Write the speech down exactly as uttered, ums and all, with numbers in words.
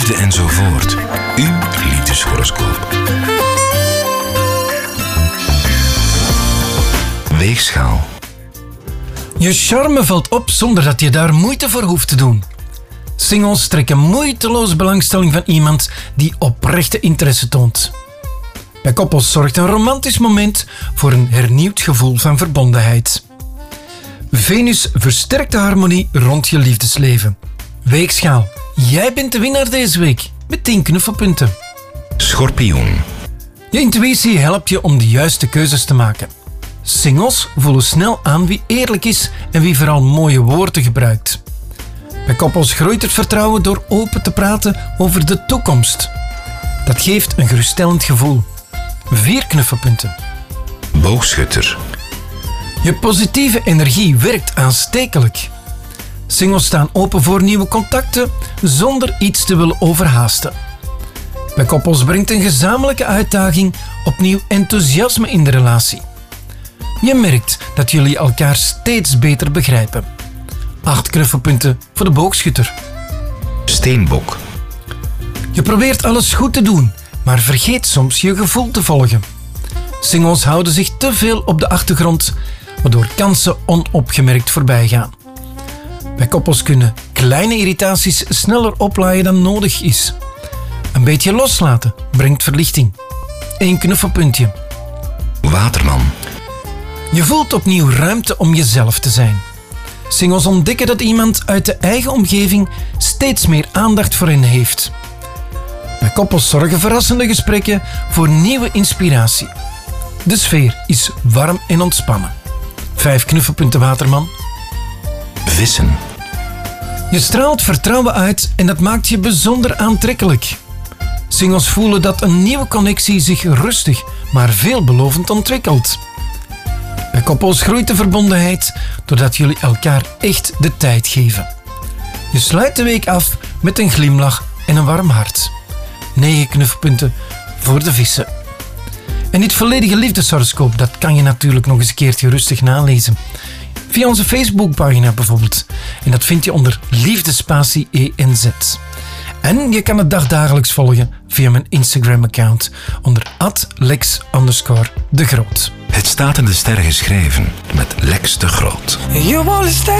liefde enzovoort. Uw liefdeshoroscoop. Weegschaal. Je charme valt op zonder dat je daar moeite voor hoeft te doen. Singles trekken moeiteloos belangstelling van iemand die oprechte interesse toont. Bij koppels zorgt een romantisch moment voor een hernieuwd gevoel van verbondenheid. Venus versterkt de harmonie rond je liefdesleven. Weegschaal, jij bent de winnaar deze week met tien knuffelpunten. Schorpioen. Je intuïtie helpt je om de juiste keuzes te maken. Singles voelen snel aan wie eerlijk is en wie vooral mooie woorden gebruikt. Bij koppels groeit het vertrouwen door open te praten over de toekomst. Dat geeft een geruststellend gevoel. Vier knuffelpunten. Boogschutter. Je positieve energie werkt aanstekelijk. Singles staan open voor nieuwe contacten zonder iets te willen overhaasten. Bij koppels brengt een gezamenlijke uitdaging opnieuw enthousiasme in de relatie. Je merkt dat jullie elkaar steeds beter begrijpen. Acht knuffelpunten voor de boogschutter. Steenbok. Je probeert alles goed te doen, maar vergeet soms je gevoel te volgen. Singles houden zich te veel op de achtergrond, waardoor kansen onopgemerkt voorbij gaan. Bij koppels kunnen kleine irritaties sneller oplaaien dan nodig is. Een beetje loslaten brengt verlichting. Eén knuffelpuntje. Waterman. Je voelt opnieuw ruimte om jezelf te zijn. Singles ontdekken dat iemand uit de eigen omgeving steeds meer aandacht voor hen heeft. Bij koppels zorgen verrassende gesprekken voor nieuwe inspiratie. De sfeer is warm en ontspannen. Vijf knuffelpunten, Waterman. Vissen. Je straalt vertrouwen uit en dat maakt je bijzonder aantrekkelijk. Singles voelen dat een nieuwe connectie zich rustig, maar veelbelovend ontwikkelt. Bij koppels groeit de verbondenheid doordat jullie elkaar echt de tijd geven. Je sluit de week af met een glimlach en een warm hart. Negen knuffelpunten voor de vissen. En dit volledige liefdeshoroscoop, dat kan je natuurlijk nog eens een keertje rustig nalezen. Via onze Facebookpagina bijvoorbeeld. En dat vind je onder liefdespatie E N Z. En je kan het dagdagelijks volgen via mijn Instagram-account onder at lex underscore de groot. Het staat in de sterren geschreven met Lex de Groot.